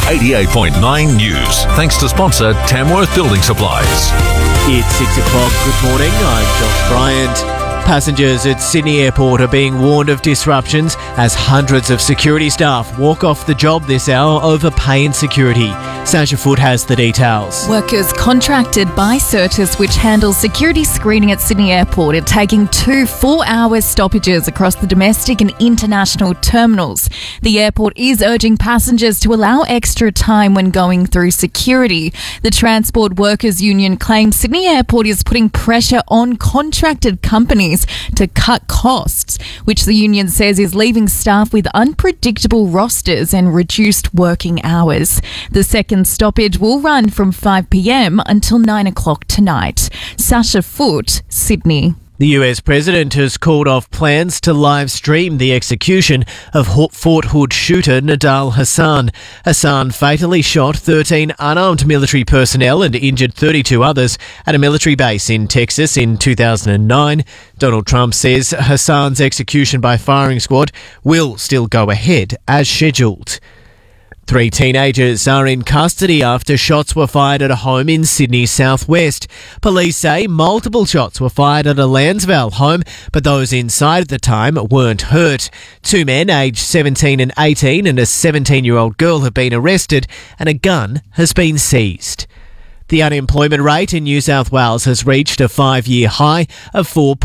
88.9 News. Thanks to sponsor Tamworth Building Supplies. It's 6 o'clock. Good morning. I'm Josh Bryant. Passengers at Sydney Airport are being warned of disruptions as hundreds of security staff walk off the job this hour over pay and security. Sasha Foote has the details. Workers contracted by Certis, which handles security screening at Sydney Airport, are taking 2 4-hour stoppages across the domestic and international terminals. The airport is urging passengers to allow extra time when going through security. The Transport Workers Union claims Sydney Airport is putting pressure on contracted companies to cut costs, which the union says is leaving staff with unpredictable rosters and reduced working hours. The second stoppage will run from 5 p.m. until 9 o'clock tonight. Sasha Foote, Sydney. The US President has called off plans to live stream the execution of Fort Hood shooter Nidal Hasan. Hasan fatally shot 13 unarmed military personnel and injured 32 others at a military base in Texas in 2009. Donald Trump says Hasan's execution by firing squad will still go ahead as scheduled. 3 teenagers are in custody after shots were fired at a home in Sydney's southwest. Police say multiple shots were fired at a Lansvale home, but those inside at the time weren't hurt. 2 men aged 17 and 18 and a 17-year-old girl have been arrested, and a gun has been seized. The unemployment rate in New South Wales has reached a 5-year high of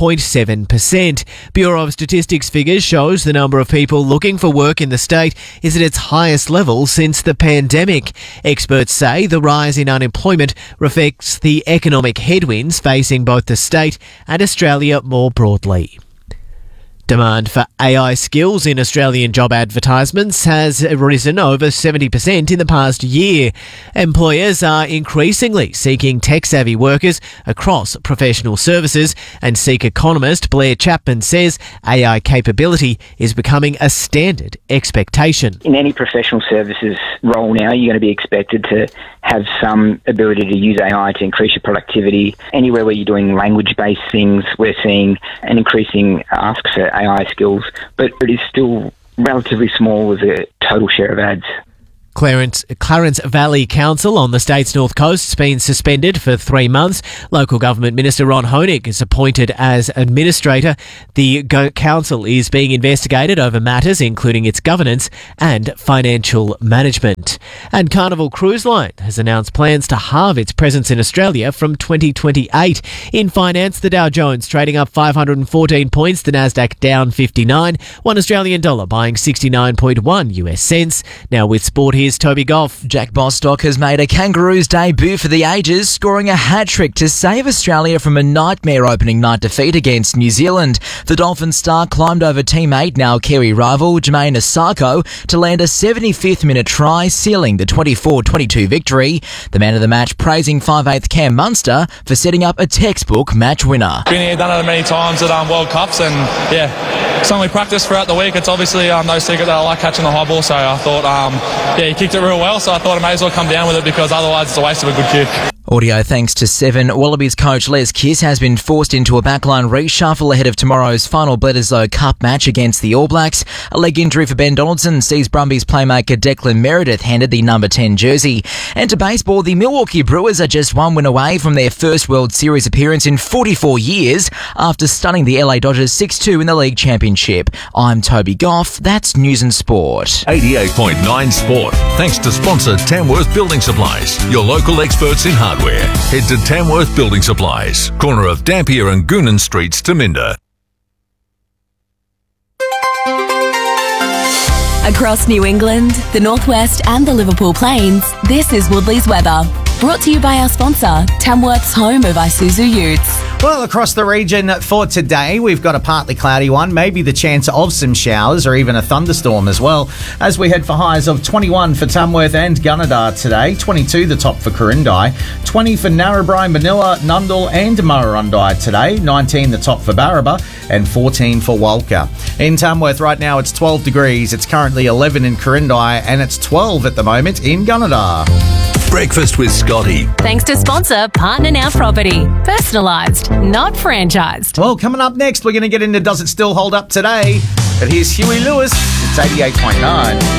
4.7%. Bureau of Statistics figures shows the number of people looking for work in the state is at its highest level since the pandemic. Experts say the rise in unemployment reflects the economic headwinds facing both the state and Australia more broadly. Demand for AI skills in Australian job advertisements has risen over 70% in the past year. Employers are increasingly seeking tech-savvy workers across professional services, and Seek economist Blair Chapman says AI capability is becoming a standard expectation. In any professional services role now, you're going to be expected to have some ability to use AI to increase your productivity. Anywhere where you're doing language-based things, we're seeing an increasing ask for AI skills, but it is still relatively small as a total share of ads. Clarence Valley Council on the state's north coast has been suspended for 3 months. Local government minister Ron Honig is appointed as administrator. The council is being investigated over matters including its governance and financial management. And Carnival Cruise Line has announced plans to halve its presence in Australia from 2028. In finance, the Dow Jones trading up 514 points, the Nasdaq down 59, $1 Australian dollar buying 69.1 US cents. Now with sport, here's Toby Goff. Jack Bostock has made a Kangaroos debut for the ages, scoring a hat-trick to save Australia from a nightmare opening night defeat against New Zealand. The Dolphins star climbed over teammate, now Kerry rival, Jermaine Asako, to land a 75th minute try, sealing the 24-22 victory. The man of the match praising 5'8" Cam Munster for setting up a textbook match winner. Been here, done it many times at World Cups, and something we practice throughout the week. It's obviously no secret that I like catching the high ball, so I thought, he kicked it real well, so I thought I may as well come down with it because otherwise it's a waste of a good kick. Audio thanks to 7. Wallabies coach Les Kiss has been forced into a backline reshuffle ahead of tomorrow's final Bledisloe Cup match against the All Blacks. A leg injury for Ben Donaldson sees Brumbies playmaker Declan Meredith handed the number 10 jersey. And to baseball, the Milwaukee Brewers are just 1 win away from their first World Series appearance in 44 years after stunning the LA Dodgers 6-2 in the league championship. I'm Toby Goff. That's News and Sport. 88.9 Sport. Thanks to sponsor Tamworth Building Supplies, your local experts in hardware. Head to Tamworth Building Supplies, corner of Dampier and Goonan Streets, Taminda. Across New England, the Northwest and the Liverpool Plains, this is Woodley's weather. Brought to you by our sponsor, Tamworth's home of Isuzu Utes. Well, across the region for today, we've got a partly cloudy one, maybe the chance of some showers or even a thunderstorm as well, as we head for highs of 21 for Tamworth and Gunnedah today, 22 the top for Corindai, 20 for Narrabri, Manila, Nundle and Murrurundi today, 19 the top for Barraba and 14 for Walker. In Tamworth right now, it's 12 degrees. It's currently 11 in Corindai and it's 12 at the moment in Gunnedah. Breakfast with Scotty. Thanks to sponsor Partner Now Property. Personalised, not franchised. Well, coming up next, we're going to get into Does It Still Hold Up Today? But here's Huey Lewis. It's 88.9.